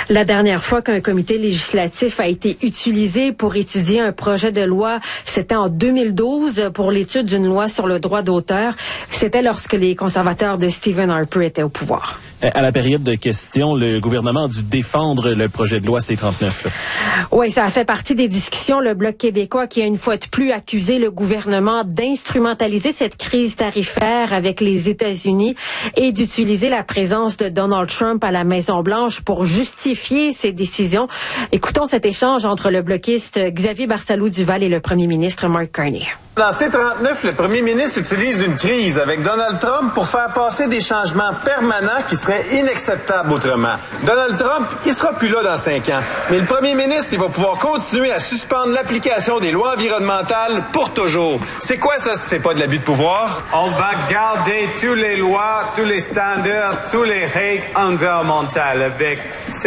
La dernière fois qu'un comité législatif a été utilisé pour étudier un projet de loi, c'était en 2012 pour l'étude d'une loi sur le droit d'auteur. C'était lorsque les conservateurs de Stephen Harper étaient au pouvoir. À la période de questions, le gouvernement a dû défendre le projet de loi C-39. Oui, ça a fait partie des discussions. Le Bloc québécois qui a une fois de plus accusé le gouvernement d'instrumentaliser cette crise tarifaire avec les États-Unis et d'utiliser la présence de Donald Trump à la Maison-Blanche pour justifier ses décisions. Écoutons cet échange entre le bloquiste Xavier Barsalou-Duval et le premier ministre Mark Carney. Dans C-39, le premier ministre utilise une crise avec Donald Trump pour faire passer des changements permanents qui seraient inacceptables autrement. Donald Trump, il sera plus là dans 5 ans. Mais le premier ministre, il va pouvoir continuer à suspendre l'application des lois environnementales pour toujours. C'est quoi ça si c'est pas de l'abus de pouvoir? On va garder toutes les lois, tous les standards, toutes les règles environnementales avec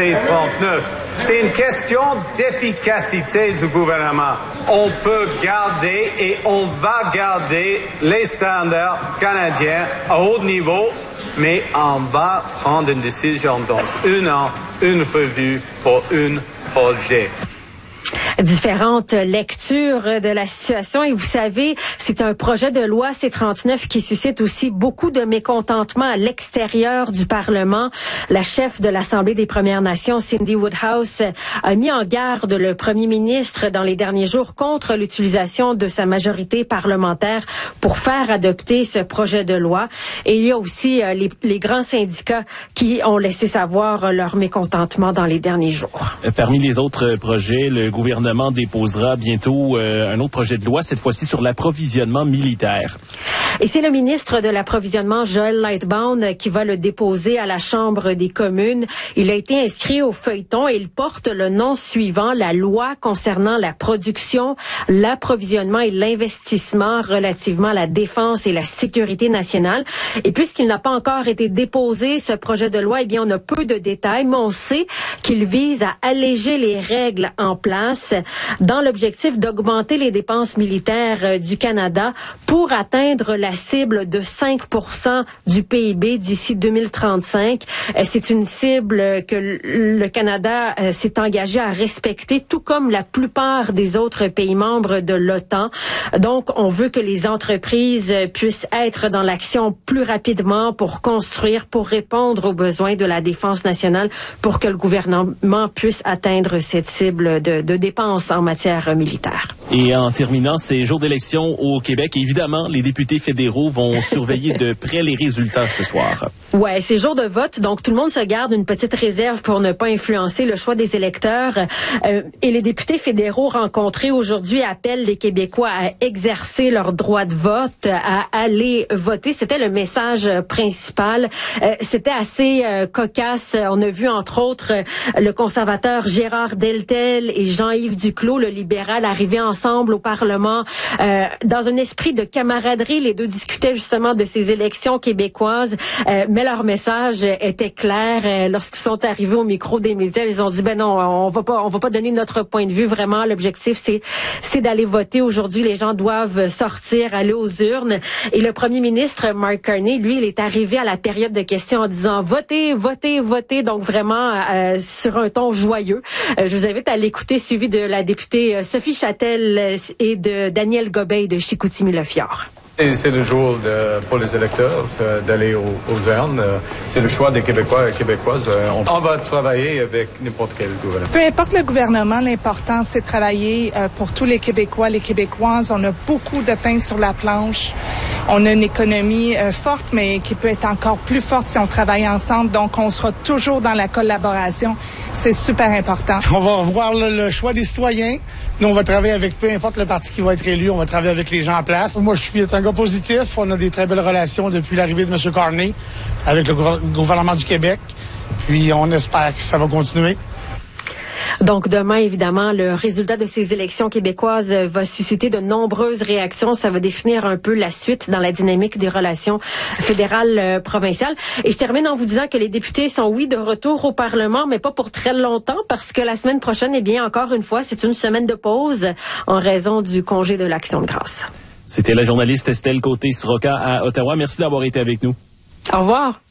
C-39. C'est une question d'efficacité du gouvernement. On peut garder et on va garder les standards canadiens à haut niveau, mais on va prendre une décision dans 1 an, une revue pour un projet. Différentes lectures de la situation et vous savez, c'est un projet de loi C-39 qui suscite aussi beaucoup de mécontentement à l'extérieur du Parlement. La chef de l'Assemblée des Premières Nations, Cindy Woodhouse, a mis en garde le premier ministre dans les derniers jours contre l'utilisation de sa majorité parlementaire pour faire adopter ce projet de loi. Et il y a aussi les grands syndicats qui ont laissé savoir leur mécontentement dans les derniers jours. Parmi les autres projets, le gouvernement déposera bientôt un autre projet de loi, cette fois-ci sur l'approvisionnement militaire. Et c'est le ministre de l'Approvisionnement, Joël Lightbound, qui va le déposer à la Chambre des communes. Il a été inscrit au feuilleton et il porte le nom suivant, la loi concernant la production, l'approvisionnement et l'investissement relativement à la défense et la sécurité nationale. Et puisqu'il n'a pas encore été déposé, ce projet de loi, eh bien, on a peu de détails, mais on sait qu'il vise à alléger les règles en place dans l'objectif d'augmenter les dépenses militaires du Canada pour atteindre la cible de 5% du PIB d'ici 2035. C'est une cible que le Canada s'est engagé à respecter, tout comme la plupart des autres pays membres de l'OTAN. Donc, on veut que les entreprises puissent être dans l'action plus rapidement pour construire, pour répondre aux besoins de la défense nationale, pour que le gouvernement puisse atteindre cette cible de dépenses en matière militaire. Et en terminant ces jours d'élection au Québec, évidemment, les députés fédéraux vont surveiller de près les résultats ce soir. Ouais, c'est jour de vote, donc tout le monde se garde une petite réserve pour ne pas influencer le choix des électeurs. Et les députés fédéraux rencontrés aujourd'hui appellent les Québécois à exercer leur droit de vote, à aller voter. C'était le message principal. C'était assez cocasse. On a vu entre autres le conservateur Gérard Deltel et Jean-Yves Duclos, le libéral, arriver ensemble au Parlement dans un esprit de camaraderie. Les deux discutaient justement de ces élections québécoises, mais leur message était clair. Lorsqu'ils sont arrivés au micro des médias, ils ont dit ben non, on va pas donner notre point de vue. Vraiment, l'objectif c'est d'aller voter. Aujourd'hui, les gens doivent sortir, aller aux urnes. Et le premier ministre Mark Carney, lui, il est arrivé à la période de questions en disant votez, votez, votez. Donc vraiment sur un ton joyeux. Je vous invite à l'écouter, suivi de la députée Sophie Châtel et de Daniel Gobeil de Chicoutimi-Le-Fjord. C'est le jour pour les électeurs d'aller aux urnes. C'est le choix des Québécois et Québécoises. On va travailler avec n'importe quel gouvernement. Peu importe le gouvernement, l'important, c'est de travailler pour tous les Québécois, les Québécoises. On a beaucoup de pain sur la planche. On a une économie forte, mais qui peut être encore plus forte si on travaille ensemble. Donc, on sera toujours dans la collaboration. C'est super important. On va revoir le choix des citoyens. Nous, on va travailler avec peu importe le parti qui va être élu. On va travailler avec les gens en place. Moi, je suis un gars positif. On a des très belles relations depuis l'arrivée de M. Carney avec le gouvernement du Québec. Puis, on espère que ça va continuer. Donc demain, évidemment, le résultat de ces élections québécoises va susciter de nombreuses réactions. Ça va définir un peu la suite dans la dynamique des relations fédérales provinciales. Et je termine en vous disant que les députés sont, oui, de retour au Parlement, mais pas pour très longtemps, parce que la semaine prochaine, eh bien, encore une fois, c'est une semaine de pause en raison du congé de l'Action de grâce. C'était la journaliste Estelle Côté-Sroka à Ottawa. Merci d'avoir été avec nous. Au revoir.